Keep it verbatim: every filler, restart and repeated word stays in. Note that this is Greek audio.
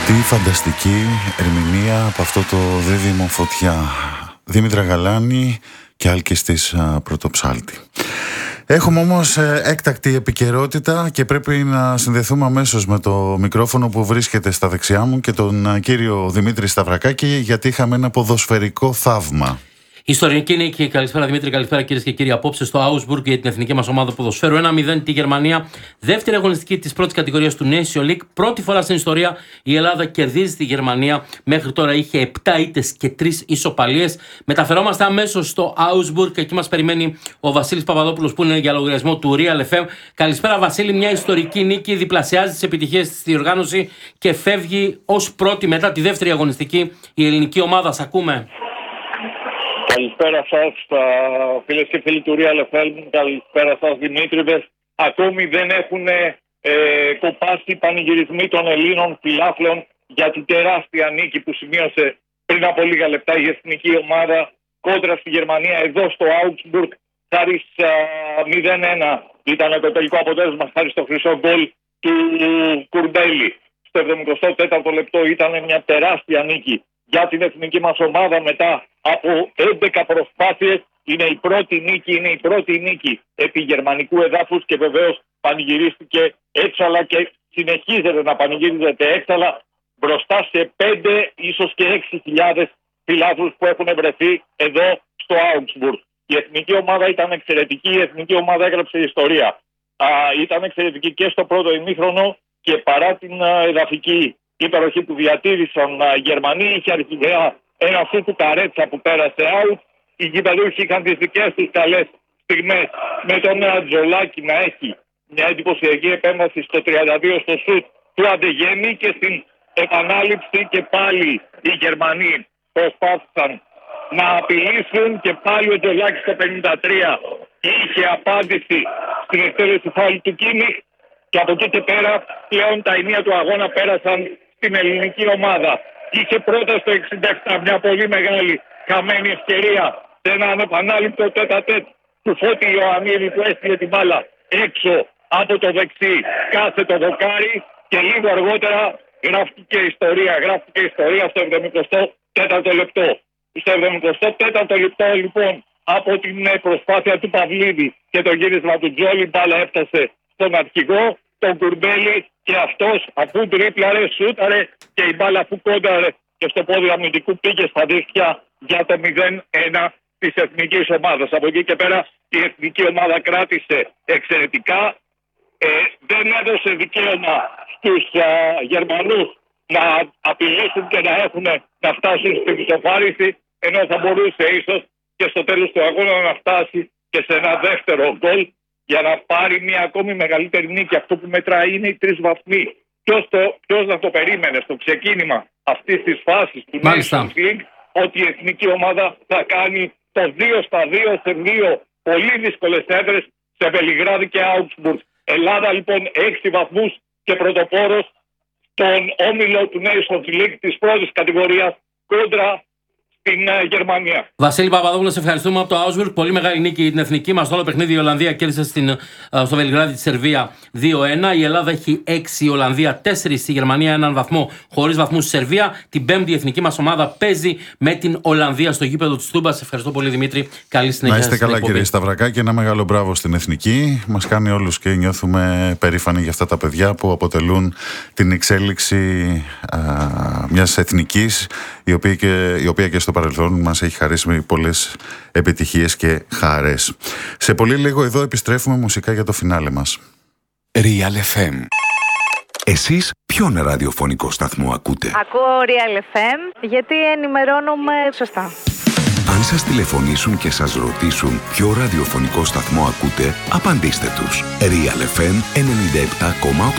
Τι φανταστική ερμηνεία από αυτό το δίδυμο Φωτιά. Δήμητρα Γαλάνη και Άλκης της Πρωτοψάλτη. Έχουμε όμως έκτακτη επικαιρότητα και πρέπει να συνδεθούμε αμέσως με το μικρόφωνο που βρίσκεται στα δεξιά μου και τον κύριο Δημήτρη Σταυρακάκη, γιατί είχαμε ένα ποδοσφαιρικό θαύμα. Ιστορική νίκη. Καλησπέρα Δημήτρη, καλησπέρα κυρίες και κύριοι. Απόψε στο Augsburg για την εθνική μας ομάδα ποδοσφαίρου. ένα μηδέν τη Γερμανία. Δεύτερη αγωνιστική της πρώτης κατηγορίας του Nation League. Πρώτη φορά στην ιστορία η Ελλάδα κερδίζει τη Γερμανία. Μέχρι τώρα είχε επτά ήττες και τρεις ισοπαλίες. Μεταφερόμαστε αμέσως στο Augsburg. Εκεί μας περιμένει ο Βασίλης Παπαδόπουλος που είναι για λογαριασμό του Real εφ εμ. Καλησπέρα Βασίλη. Μια ιστορική νίκη. Διπλασιάζει τις επιτυχίες της στη διοργάνωση και φεύγει ως πρώτη μετά τη δεύτερη αγωνιστική η ελληνική ομάδα. Σ' ακούμε. Καλησπέρα σας, φίλες και φίλοι του Real εφ εμ. Καλησπέρα σας, Δημήτρηδες. Ακόμη δεν έχουν ε, κοπάσει οι πανηγυρισμοί των Ελλήνων φιλάθλων για την τεράστια νίκη που σημείωσε πριν από λίγα λεπτά η εθνική ομάδα κόντρα στη Γερμανία εδώ στο Augsburg. Χάρη μηδέν ένα ήταν το τελικό αποτέλεσμα, χάρη στο χρυσό γκολ του Κουρμπέλη. Στο εβδομήντα τέταρτο λεπτό ήταν μια τεράστια νίκη για την εθνική μας ομάδα μετά από έντεκα προσπάθειες. Είναι η πρώτη νίκη, είναι η πρώτη νίκη επί γερμανικού εδάφους και βεβαίως πανηγυρίστηκε έξαλα και συνεχίζεται να πανηγυρίζεται έξαλα μπροστά σε πέντε ίσως και έξι χιλιάδες φιλάθλους που έχουν βρεθεί εδώ στο Augsburg. Η εθνική ομάδα ήταν εξαιρετική, η εθνική ομάδα έγραψε ιστορία. Α, ήταν εξαιρετική και στο πρώτο ημίχρονο και παρά την α, εδαφική υπεροχή που διατήρησαν οι Γερμανοί, είχε αρχικά ένα σούτ του Καρέτσα που πέρασε out. Οι γηπεδούχοι είχαν τις δικές τους καλές στιγμές με τον Τζολάκη να έχει μια εντυπωσιακή επέμβαση στο τριάντα δύο στο σούτ του Αντεγέμι και στην επανάληψη και πάλι οι Γερμανοί προσπάθησαν να απειλήσουν και πάλι ο Τζολάκης στο πενήντα τρία είχε απάντηση στην εκτέλεση φάουλ του Κίμιχ και από εκεί και πέρα πλέον τα ενία του αγώνα πέρασαν στην ελληνική ομάδα. Είχε πρώτα στο εξήντα επτά μια πολύ μεγάλη χαμένη ευκαιρία σε έναν επανάληπτο τέτα-τέτ του Φώτη Ιωαννίδη που έστειλε την μπάλα έξω από το δεξί κάθε το δοκάρι και λίγο αργότερα γράφτηκε ιστορία. Γράφτηκε ιστορία στο εβδομήντα τέταρτο λεπτό. Στο εβδομήντα τέταρτο λεπτό λοιπόν από την προσπάθεια του Παυλίδη και το γύρισμα του Τζόλι, η μπάλα έφτασε στον αρχηγό, τον Κουρμπέλη, και αυτός αφού τρίπλαρε, σούταρε και η μπάλα αφού κόνταρε και στο πόδι αμυντικού πήγε στα δίχτυα για το μηδέν ένα της εθνικής ομάδας. Από εκεί και πέρα η εθνική ομάδα κράτησε εξαιρετικά. Ε, δεν έδωσε δικαίωμα στους α, Γερμανούς να απειλήσουν και να, έχουν, να φτάσουν στην ισοφάριση, ενώ θα μπορούσε ίσως και στο τέλος του αγώνα να φτάσει και σε ένα δεύτερο γκολ για να πάρει μια ακόμη μεγαλύτερη νίκη. Αυτό που μετράει είναι οι τρεις βαθμοί. Ποιος, το, ποιος να το περίμενε στο ξεκίνημα αυτής της φάσης του Nations League ότι η εθνική ομάδα θα κάνει το δύο στα δύο σε δύο πολύ δύσκολες έδρες σε Βελιγράδι και Augsburg. Ελλάδα λοιπόν έξι βαθμούς και πρωτοπόρος στον όμιλο του Nations League της πρώτης κατηγορίας κόντρα στην uh, Γερμανία. Βασίλη Παπαδόπουλο, σε ευχαριστούμε από το Augsburg. Πολύ μεγάλη νίκη για την εθνική μας. Το όλο παιχνίδι η Ολλανδία κέρδισε στην, uh, στο Βελιγράδι τη Σερβία δύο ένα. Η Ελλάδα έχει έξι, η Ολλανδία τέσσερα, στη Γερμανία έναν βαθμό, χωρίς βαθμούς στη Σερβία. Την πέμπτη η εθνική μας ομάδα παίζει με την Ολλανδία στο γήπεδο της Τούμπας. Σε ευχαριστώ πολύ Δημήτρη. Καλή συνέχεια. Να είστε καλά κύριε Σταυρακάκη, ένα μεγάλο μπράβο στην εθνική. Μας κάνει όλους και νιώθουμε περήφανοι για αυτά τα παιδιά που αποτελούν την εξέλιξη α, μιας εθνικής η οποία, και, η οποία και στο παρελθόν μας έχει χαρίσει πολλές επιτυχίες και χαρές. Σε πολύ λίγο εδώ επιστρέφουμε μουσικά για το φινάλε μας. Real εφ εμ. Εσείς ποιον ραδιοφωνικό σταθμό ακούτε? Ακούω Real εφ εμ γιατί ενημερώνομαι σωστά. Αν σας τηλεφωνήσουν και σας ρωτήσουν ποιο ραδιοφωνικό σταθμό ακούτε, απαντήστε τους. Real εφ εμ ενενήντα επτά κόμμα οκτώ.